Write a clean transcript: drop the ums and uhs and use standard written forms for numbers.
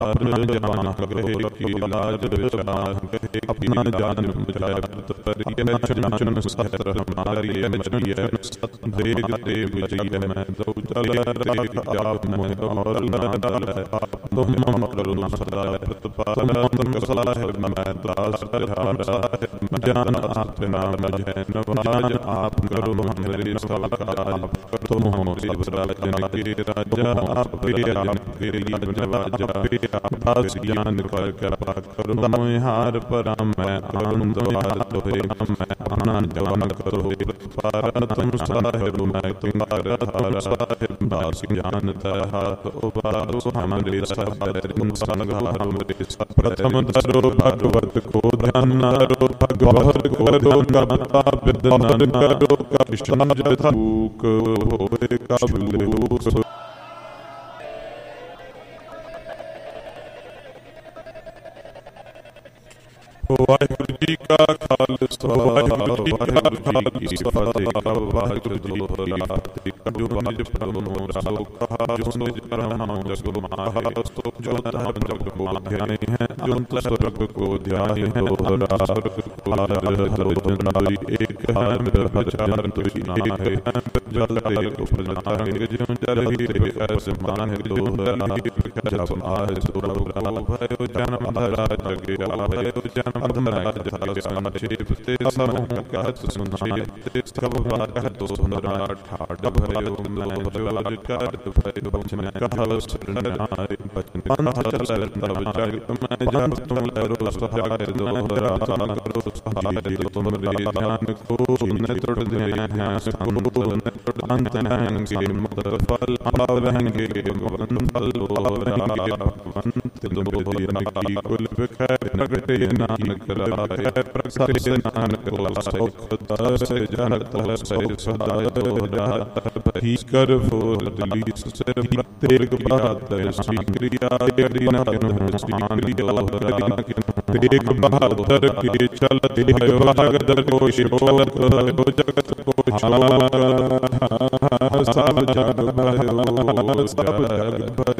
जवान कहे की लाज बेचार कहे अपना जान बचाए चुन सहर हमारी सत देग देव जी मैं दो चल आप मोह और नादल तुम करुणा सदा प्रतिपाल साहिब मैं दास जान अपना मुझे नवाज आप करो मेरी सवाल तुम हो सब राजन की राजा आप के नवाजा दास ज्ञान कर कृपा करो हार पर मैं आनंद तोहे मैं अपना जवान करो पार तुम साहिब मैं तुम्हारा साहिब दास ज्ञान हाथ उबारो हमारे प्रथम धरो भगवत को ध्यान रो भगवत करो नमता विदन करो कृष्ण जथूक होए कबूक वाहिगुरु जी का खालसा वाहिगुरु जी का खालसा वाहिगुरु जी का जो निज प्रभु रासो कहा जो निज परम जग माहा सो जो धर्म जग को ध्यान है जो स्वर्ग को ध्यान है स्वर्ग को नारी एक है ब्रह्मचार तुई एक है जल एक उपजना है जो चरहि एक आसमान है दो जब आए सुरभ भयो जन्म धरा जगे भयो जन्म अधमराज संक्षेप ते समूह कहत सुनाए ते सब बात तो सुनरा ठाट भयो जोज करत भयो मैं कहल सुनाए पंथ चल तब जग मैं जब तुम लरो सहाय दोहरा करो सहाय तुम रे ध्यान को नेत्र ध्यान को नेत्र अंत हैं मुक्त फल आवेंगे फल आवेंगे दुबोधि कुल बिखर प्रगटे नानक राय प्रगटे नानक लाय से जनत से सदा ही कर फूल दिली से प्रत्येक बात श्री क्रिया यदि एक बहादुर के चलते भागदर को शिरोर करो जगत को सब जग भयो सब जग